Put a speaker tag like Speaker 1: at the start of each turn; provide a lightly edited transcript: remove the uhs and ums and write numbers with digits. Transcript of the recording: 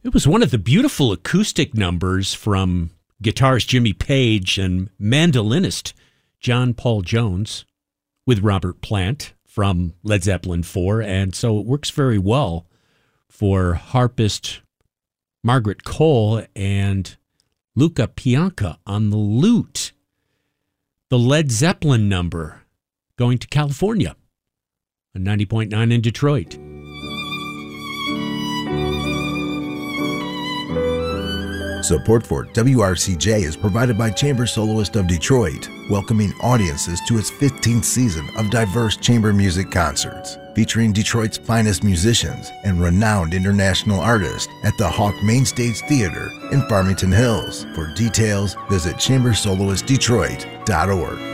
Speaker 1: It was one of the beautiful acoustic numbers from guitarist Jimmy Page and mandolinist John Paul Jones with Robert Plant from Led Zeppelin 4. And so it works very well for harpist Margaret Cole and Luca Pianca on the lute. The Led Zeppelin number, Going to California, on 90.9 in Detroit.
Speaker 2: Support for WRCJ is provided by Chamber Soloist of Detroit, welcoming audiences to its 15th season of diverse chamber music concerts, featuring Detroit's finest musicians and renowned international artists at the Hawk Mainstage Theater in Farmington Hills. For details, visit chambersoloistdetroit.org.